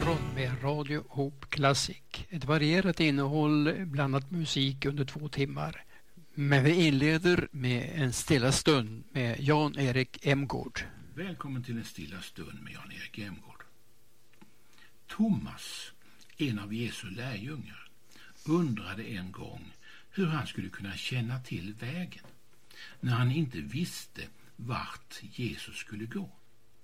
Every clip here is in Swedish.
morgon med Radio Hope Classic. Ett varierat innehåll, blandat musik under 2 timmar. Men vi inleder med en stilla stund med Jan-Erik Emgård. Välkommen till en stilla stund med Jan-Erik Emgård. Thomas, en av Jesu lärjungar, undrade en gång hur han skulle kunna känna till vägen när han inte visste vart Jesus skulle gå.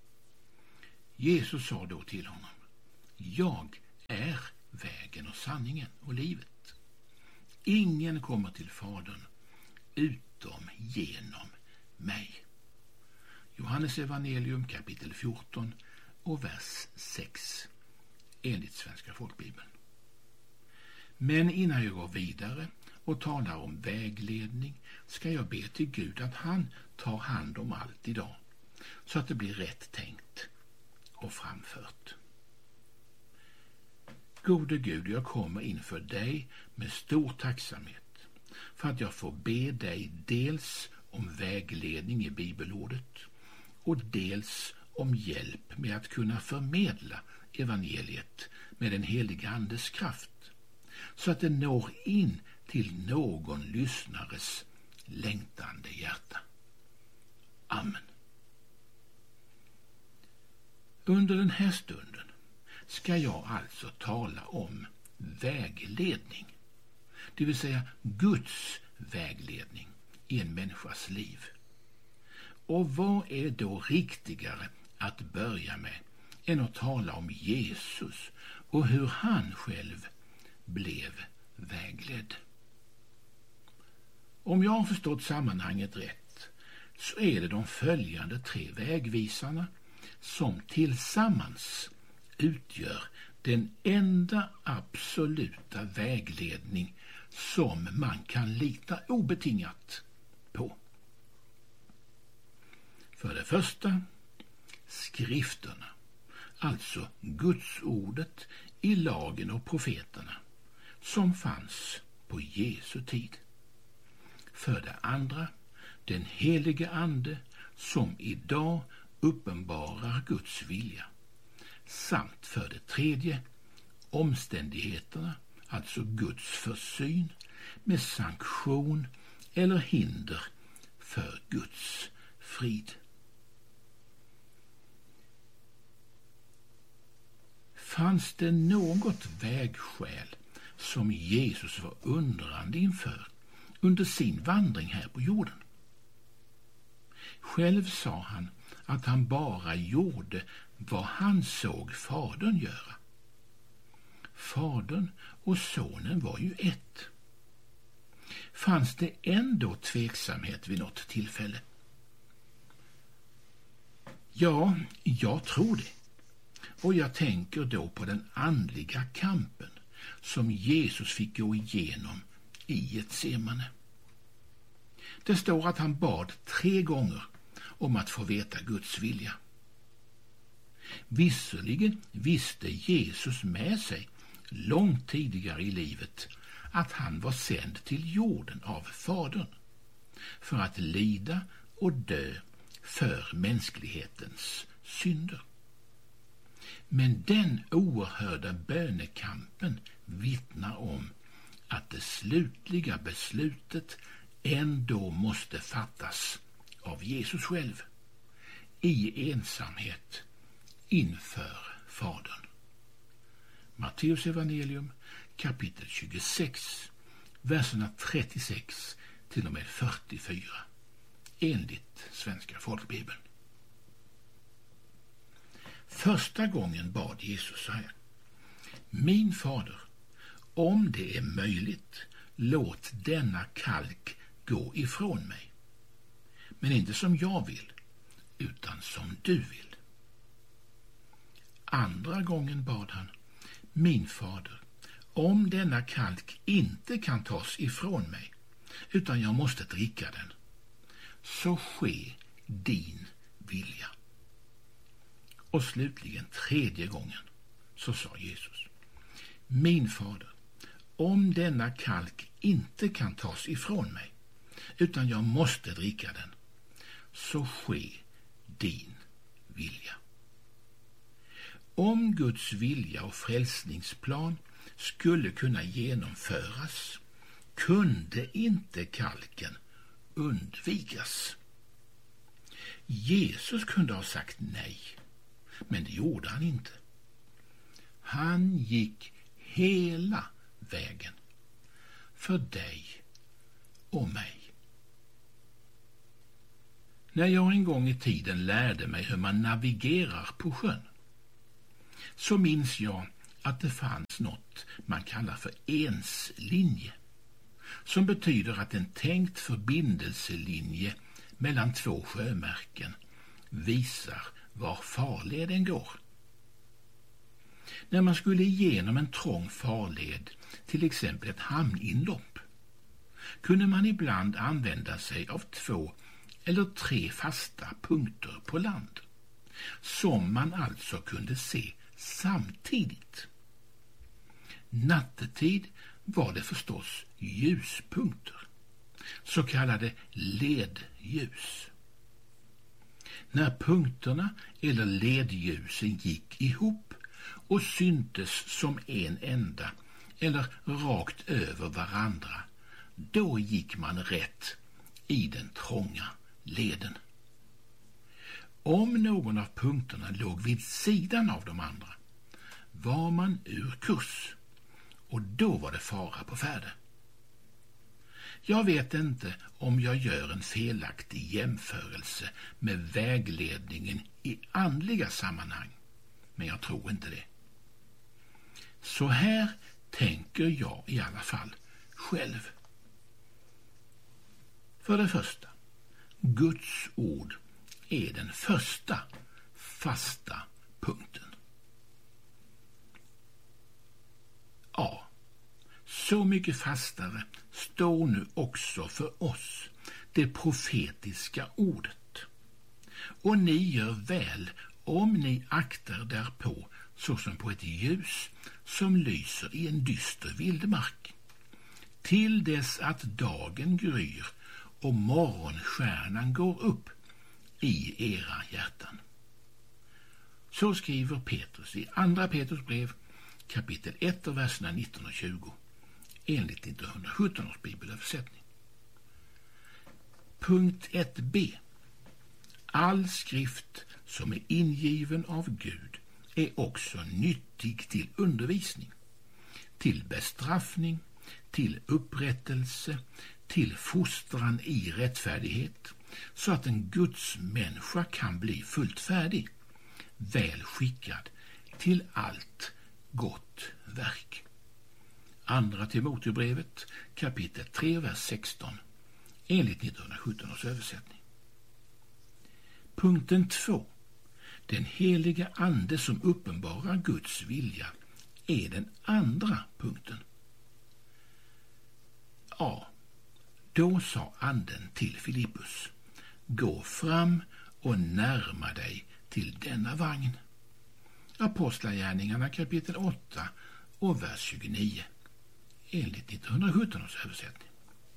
Jesus sa då till honom: jag är vägen och sanningen och livet. Ingen kommer till Fadern utom genom mig. Johannes evangelium kapitel 14 och vers 6 enligt Svenska folkbibeln. Men innan jag går vidare och talar om vägledning ska jag be till Gud att han tar hand om allt idag så att det blir rätt tänkt och framfört. Gode Gud, jag kommer inför dig med stor tacksamhet för att jag får be dig dels om vägledning i bibelordet och dels om hjälp med att kunna förmedla evangeliet med den heliga andes kraft så att det når in till någon lyssnares längtande hjärta. Amen. Under den här stunden ska jag alltså tala om vägledning, det vill säga Guds vägledning i en människas liv. Och vad är då riktigare att börja med än att tala om Jesus och hur han själv blev vägledd? Om jag har förstått sammanhanget rätt så är det de följande 3 vägvisarna som tillsammans utgör den enda absoluta vägledning som man kan lita obetingat på. För det första, skrifterna, alltså Guds ordet i lagen och profeterna som fanns på Jesu tid. För det andra, den helige ande som idag uppenbarar Guds vilja. Samt för det tredje, omständigheterna, alltså Guds försyn med sanktion eller hinder för Guds frid. Fanns det något vägskäl som Jesus var undrande inför under sin vandring här på jorden? Själv sa han att han bara gjorde vad han såg Fadern göra. Fadern och sonen var ju ett. Fanns det ändå tveksamhet vid något tillfälle? Ja, jag tror det. Och jag tänker då på den andliga kampen som Jesus fick gå igenom i Getsemane. Det står att han bad 3 gånger om att få veta Guds vilja. Visserligen visste Jesus med sig långt tidigare i livet att han var sänd till jorden av Fadern för att lida och dö för mänsklighetens synder. Men den oerhörda bönekampen vittnar om att det slutliga beslutet ändå måste fattas av Jesus själv i ensamhet inför Fadern. Matteus evangelium kapitel 26, verserna 36 till och med 44 enligt Svenska folkbibeln. Första gången bad Jesus så här: min fader, om det är möjligt, låt denna kalk gå ifrån mig. Men inte som jag vill, utan som du vill. Andra gången bad han: min fader, om denna kalk inte kan tas ifrån mig, utan jag måste dricka den, så ske din vilja. Och slutligen tredje gången så sa Jesus: min fader, om denna kalk inte kan tas ifrån mig, utan jag måste dricka den, så ske din vilja. Om Guds vilja och frälsningsplan skulle kunna genomföras kunde inte kalken undvikas. Jesus kunde ha sagt nej, men det gjorde han inte. Han gick hela vägen för dig och mig. När jag en gång i tiden lärde mig hur man navigerar på sjön, så minns jag att det fanns något man kallar för enslinje, som betyder att en tänkt förbindelselinje mellan två sjömärken visar var farleden går. När man skulle igenom en trång farled, till exempel ett hamninlopp, kunde man ibland använda sig av 2 eller 3 fasta punkter på land, som man alltså kunde se samtidigt. Nattetid var det förstås ljuspunkter, så kallade ledljus. När punkterna eller ledljusen gick ihop och syntes som en enda eller rakt över varandra, då gick man rätt i den trånga leden. Om någon av punkterna låg vid sidan av de andra var man ur kurs, och då var det fara på färde. Jag vet inte om jag gör en felaktig jämförelse med vägledningen i andliga sammanhang, men jag tror inte det. Så här tänker jag i alla fall själv. För det första, Guds ord är den första fasta punkten. Ja, så mycket fastare står nu också för oss det profetiska ordet. Och ni gör väl om ni aktar därpå såsom på ett ljus som lyser i en dyster vildmark, till dess att dagen gryr och morgonstjärnan går upp i era hjärtan. Så skriver Petrus i andra Petrus brev, kapitel 1 och verserna 19 och 20, enligt 1917 års bibelöversättning. Punkt 1b. All skrift som är ingiven av Gud är också nyttig till undervisning, till bestraffning, till upprättelse, till fostran i rättfärdighet, så att en Guds människa kan bli fullt färdig, väl skickad till allt gott verk. Andra Timoteusbrevet, kapitel 3, vers 16, enligt 1917 års översättning. Punkten 2. Den heliga ande som uppenbarar Guds vilja är den andra punkten. Ja, då sa anden till Filippus: gå fram och närma dig till denna vagn. Apostlagärningarna kapitel 8 och vers 29, enligt 1917 års översättning.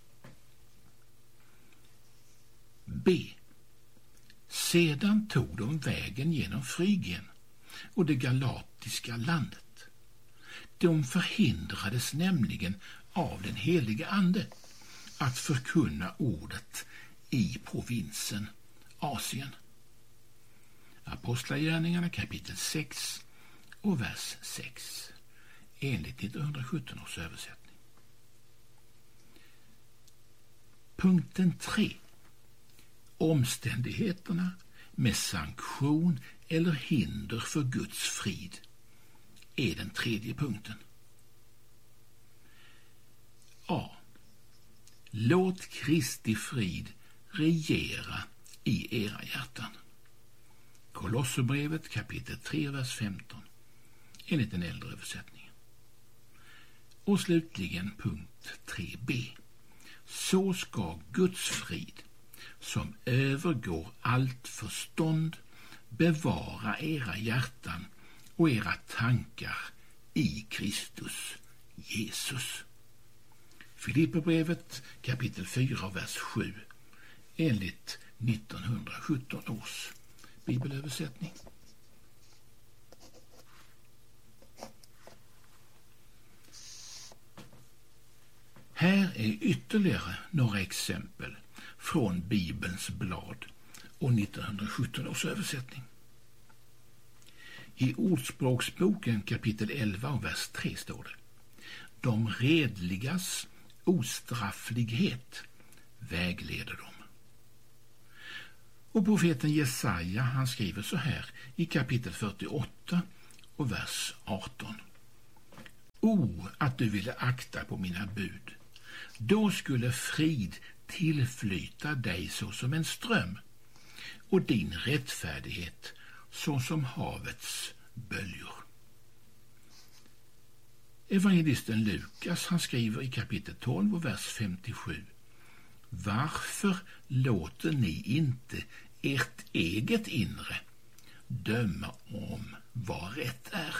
B. Sedan tog de vägen genom Frygien och det galatiska landet. De förhindrades nämligen av den heliga ande att förkunna ordet i provinsen Asien. Apostlagärningarna kapitel 6 och vers 6, enligt 1917 års översättning. Punkten 3. Omständigheterna med sanktion eller hinder för Guds frid är den tredje punkten. A. Låt Kristi frid regera i era hjärtan. Kolosserbrevet kapitel 3, vers 15, enligt den äldre översättningen. Och slutligen punkt 3b. Så ska Guds frid, som övergår allt förstånd, bevara era hjärtan och era tankar i Kristus Jesus. Filipperbrevet kapitel 4, vers 7, enligt 1917 års bibelöversättning. Här är ytterligare några exempel från Bibelns blad och 1917 års översättning. I Ordspråksboken kapitel 11 och vers 3 står det: De redligas ostrafflighet vägleder dem. Och profeten Jesaja, han skriver så här i kapitel 48 och vers 18. O, att du ville akta på mina bud. Då skulle frid tillflyta dig såsom en ström och din rättfärdighet såsom havets böljor. Evangelisten Lukas, han skriver i kapitel 12 och vers 57. Varför låter ni inte ert eget inre döma om vad rätt är?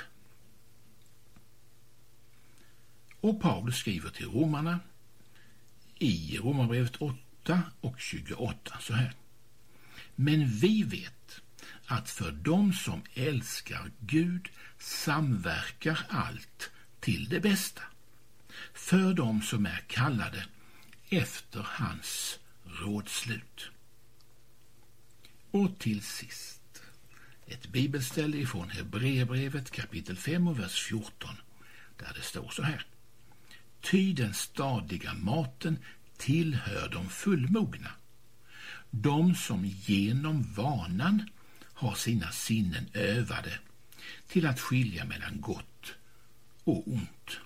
Och Paulus skriver till romarna i Romarbrevet 8 och 28 så här. Men vi vet att för dem som älskar Gud samverkar allt till det bästa, för dem som är kallade efter hans rådslut. Och till sist ett bibelställe ifrån Hebreerbrevet kapitel 5 och vers 14 där det står så här. Ty den stadiga maten tillhör de fullmogna, de som genom vanan har sina sinnen övade till att skilja mellan gott och ont.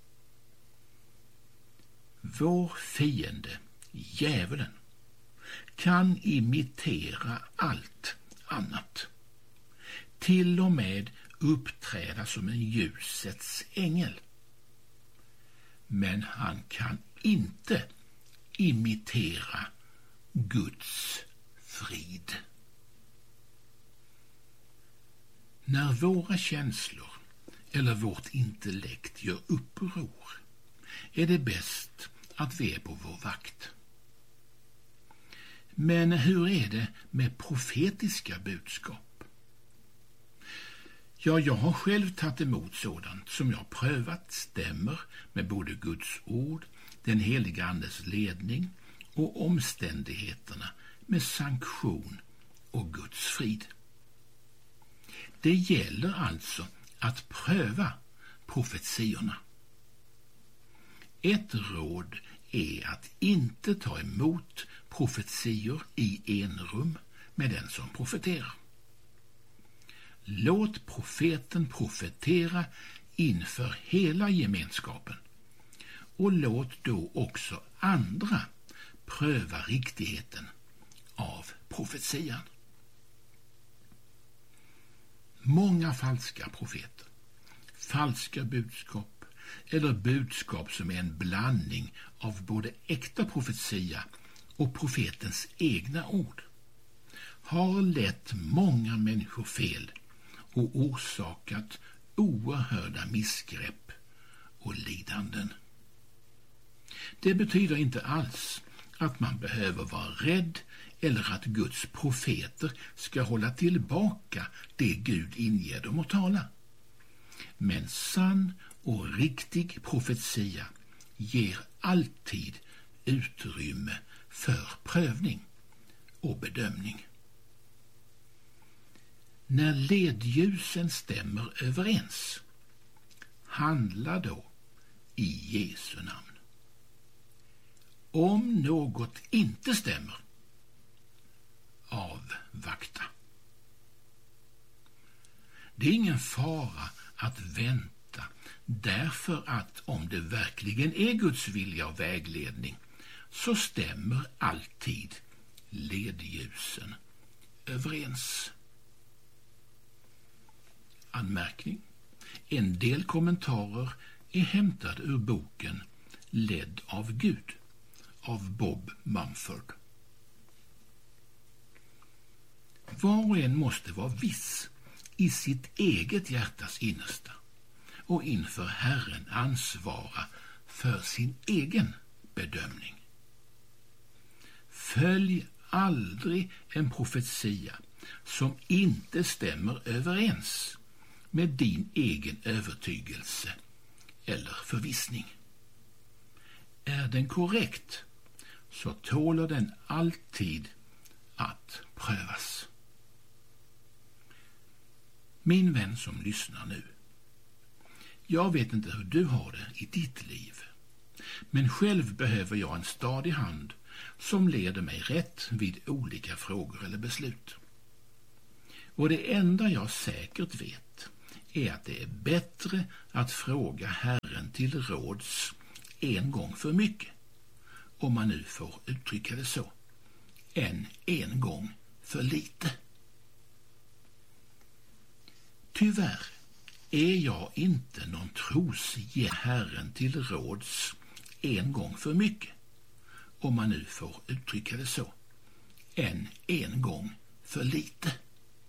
Vår fiende, djävulen, kan imitera allt annat, till och med uppträda som en ljusets ängel. Men han kan inte imitera Guds frid. När våra känslor eller vårt intellekt gör uppror är det bäst att vi är på vår vakt. Men hur är det med profetiska budskap? Ja, jag har själv tagit emot sådant som jag prövat stämmer med både Guds ord, den heliga andes ledning och omständigheterna med sanktion och Guds frid. Det gäller alltså att pröva profetiorna. Ett råd är att inte ta emot profetior i enrum med den som profeterar. Låt profeten profetera inför hela gemenskapen och låt då också andra pröva riktigheten av profetian. Många falska profeter, falska budskap eller budskap som är en blandning av både äkta profetia och profetens egna ord har lett många människor fel och orsakat oerhörda missgrepp och lidanden. Det betyder inte alls att man behöver vara rädd eller att Guds profeter ska hålla tillbaka det Gud inger dem att tala. Men sann och riktig profetia ger alltid utrymme för prövning och bedömning. När ledljusen stämmer överens, handla då i Jesu namn. Om något inte stämmer, avvakta. Det är ingen fara att vänta, därför att om det verkligen är Guds vilja och vägledning så stämmer alltid ledljusen överens. Anmärkning. En del kommentarer är hämtade ur boken Ledd av Gud av Bob Mumford. Var och en måste vara viss i sitt eget hjärtas innersta och inför Herren ansvara för sin egen bedömning. Följ aldrig en profetia som inte stämmer överens med din egen övertygelse eller förvissning. Är den korrekt så tåler den alltid att prövas. Min vän som lyssnar nu. Jag vet inte hur du har det i ditt liv. Men själv behöver jag en stadig hand som leder mig rätt vid olika frågor eller beslut. Och det enda jag säkert vet är att det är bättre att fråga Herren till råds en gång för mycket, om man nu får uttrycka det så, än en gång för lite. Tyvärr är jag inte någon trosig Herren till råds en gång för mycket, om man nu får uttrycka det så, än en gång för lite.